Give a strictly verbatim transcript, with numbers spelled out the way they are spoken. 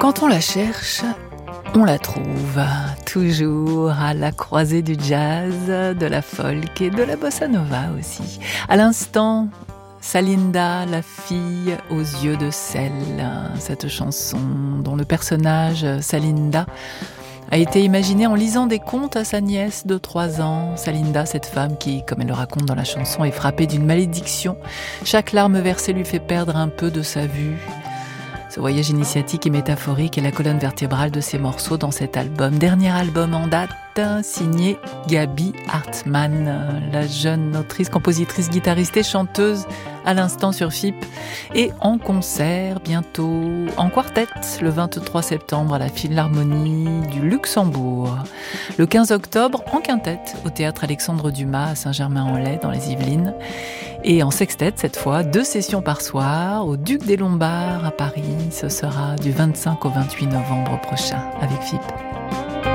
Quand on la cherche, on la trouve, toujours à la croisée du jazz, de la folk et de la bossa nova aussi. À l'instant, Salinda, la fille aux yeux de sel, cette chanson dont le personnage Salinda a été imaginée en lisant des contes à sa nièce de trois ans. Salinda, cette femme qui, comme elle le raconte dans la chanson, est frappée d'une malédiction. Chaque larme versée lui fait perdre un peu de sa vue. Ce voyage initiatique et métaphorique est la colonne vertébrale de ces morceaux dans cet album. Dernier album en date, signé Gaby Hartmann, la jeune autrice, compositrice, guitariste et chanteuse à l'instant sur F I P et en concert bientôt en quartet le vingt-trois septembre à la Philharmonie du Luxembourg. Le quinze octobre en quintette au théâtre Alexandre Dumas à Saint-Germain-en-Laye dans les Yvelines. Et en sextette cette fois, deux sessions par soir au Duc des Lombards à Paris. Ce sera du vingt-cinq au vingt-huit novembre prochain avec F I P.